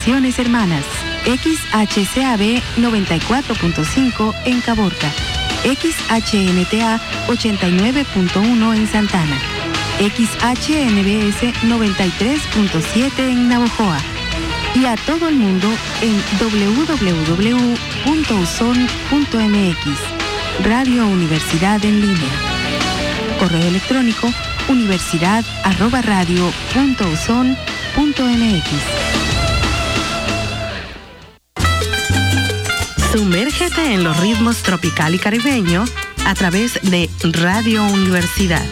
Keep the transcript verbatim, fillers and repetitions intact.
estaciones hermanas. X H C A B noventa y cuatro punto cinco en Caborca, X H N T A ochenta y nueve punto uno en Santana, X H N B S noventa y tres punto siete en Navojoa y a todo el mundo en doble u doble u doble u punto uson punto m x. Radio Universidad en línea. Correo electrónico universidad arroba radio punto uson punto m x. Sumérgete en los ritmos tropical y caribeño a través de Radio Universidad.